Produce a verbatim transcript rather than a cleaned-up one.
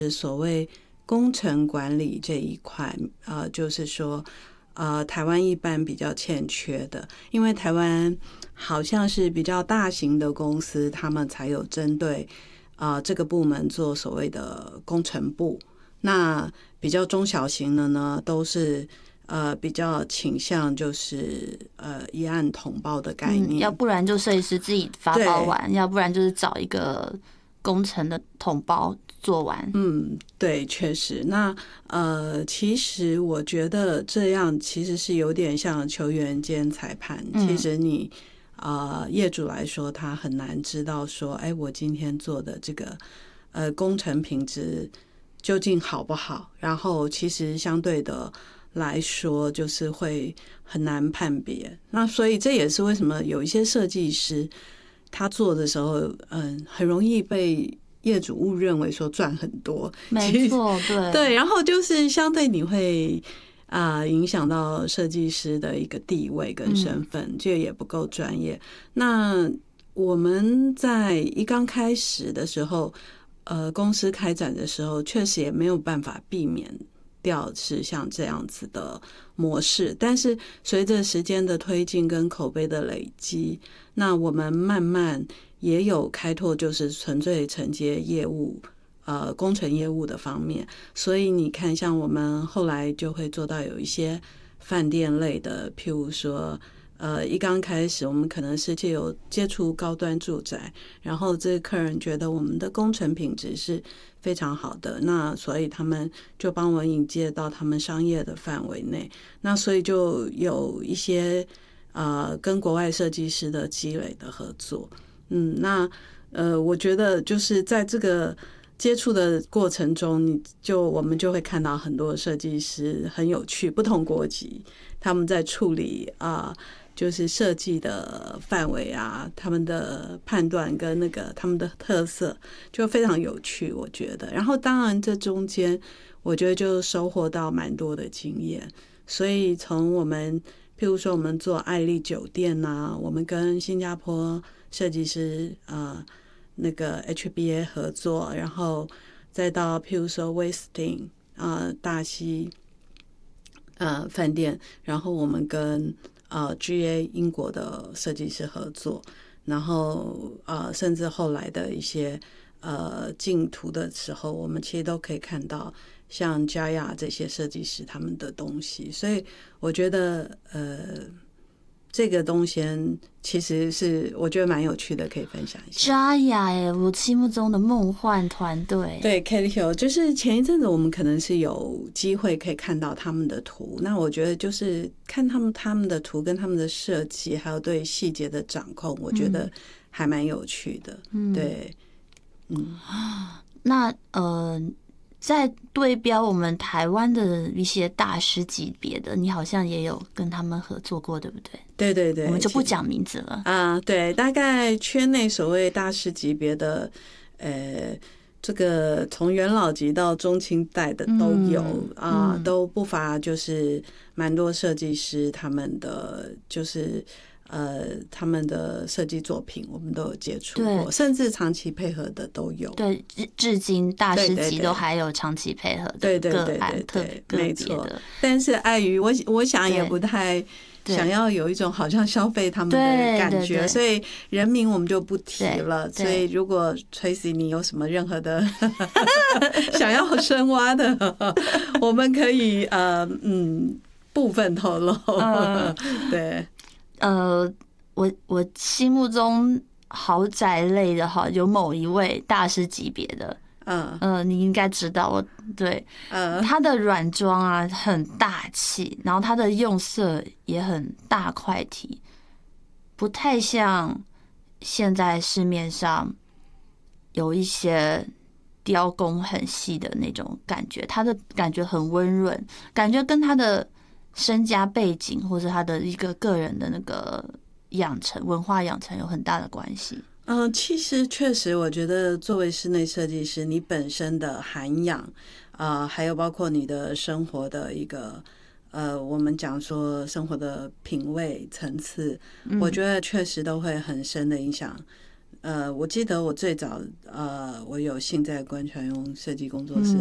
所谓工程管理这一块，呃，就是说，呃，台湾一般比较欠缺的，因为台湾好像是比较大型的公司，他们才有针对啊、呃、这个部门做所谓的工程部。那比较中小型的呢，都是呃比较倾向就是呃一案统包的概念， 嗯，要不然就设计师自己发包完，要不然就是找一个工程的统包做完。 嗯，对，确实。那呃，其实我觉得这样其实是有点像球员兼裁判。 嗯、 其实你呃业主来说，他很难知道说，哎，我今天做的这个呃工程品质究竟好不好？然后其实相对的来说，就是会很难判别。那所以这也是为什么有一些设计师他做的时候，嗯，很容易被业主误认为说赚很多。 没错，对对，然后就是相对你会啊、呃、影响到设计师的一个地位跟身份，这、嗯、也不够专业。那我们在一刚开始的时候，呃，公司开展的时候，确实也没有办法避免掉是像这样子的模式。但是随着时间的推进跟口碑的累积，那我们慢慢也有开拓，就是纯粹承接业务。呃，工程业务的方面，所以你看，像我们后来就会做到有一些饭店类的，譬如说，呃，一刚开始我们可能是借由接触高端住宅，然后这个客人觉得我们的工程品质是非常好的，那所以他们就帮我引介到他们商业的范围内，那所以就有一些呃跟国外设计师的积累的合作，嗯，那呃，我觉得就是在这个接触的过程中，你就我们就会看到很多设计师很有趣，不同国籍他们在处理啊、呃，就是设计的范围啊，他们的判断跟那个他们的特色就非常有趣，我觉得。然后当然这中间，我觉得就收获到蛮多的经验。所以从我们譬如说我们做爱丽酒店啊，我们跟新加坡设计师呃。那个 H B A 合作，然后再到譬如说 Westin 呃大溪呃饭店，然后我们跟呃 G A 英国的设计师合作，然后呃甚至后来的一些呃竞图的时候，我们其实都可以看到像嘉亚这些设计师他们的东西，所以我觉得呃。这个东西其实是我觉得蛮有趣的，可以分享一下。 扎雅耶，我心目中的梦幻团队。 对 Katie Hill， 就是前一阵子我们可能是有机会可以看到他们的图，那我觉得就是看他们他们的图跟他们的设计，还有对细节的掌控，我觉得还蛮有趣的。嗯，对，嗯， 那呃。在对标我们台湾的一些大师级别的，你好像也有跟他们合作过，对不对？ 对对对， 我们就不讲名字了啊。对，大概圈内所谓大师级别的，呃，这个从元老级到中青代的都有、嗯、啊、嗯，都不乏就是蛮多设计师他们的就是。呃，他们的设计作品我们都有接触过，甚至长期配合的都有。 对，至今大师级都还有长期配合的个案，特别没错。但是碍于我，我想也不太想要有一种好像消费他们的感觉，对对对，所以人名我们就不提了。所以如果 Tracy 你有什么任何的想要深挖的，我们可以呃嗯部分透露。嗯、对。 呃，我我心目中豪宅类的哈，有某一位大师级别的，嗯呃，你应该知道，对，嗯，他的软装啊很大气，然后他的用色也很大块体，不太像现在市面上有一些雕工很细的那种感觉，他的感觉很温润，感觉跟他的身家背景或者他的一个个人的那个养成文化养成有很大的关系。 嗯，其实确实，我觉得作为室内设计师，你本身的涵养啊、呃，还有包括你的生活的一个呃，我们讲说生活的品味层次，嗯、我觉得确实都会很深的影响呃，我记得我最早呃，我有幸在观传用设计工作室